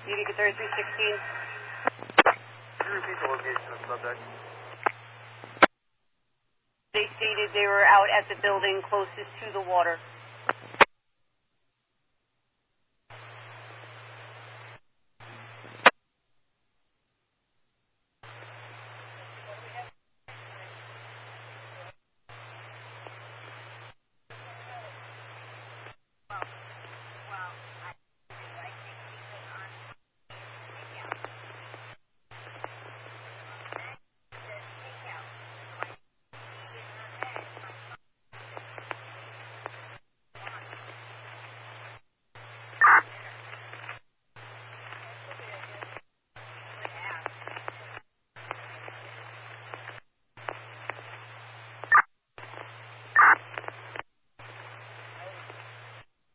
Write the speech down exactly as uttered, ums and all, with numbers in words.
Utica thirty-three sixteen. Can you repeat the location of subject? They stated they were out at the building closest to the water.